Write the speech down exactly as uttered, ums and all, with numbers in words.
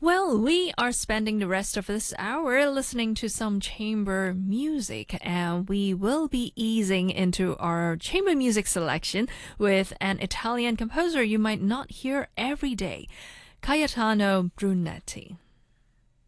Well, we are spending the rest of this hour listening to some chamber music, and we will be easing into our chamber music selection with an Italian composer you might not hear every day, Gaetano Brunetti.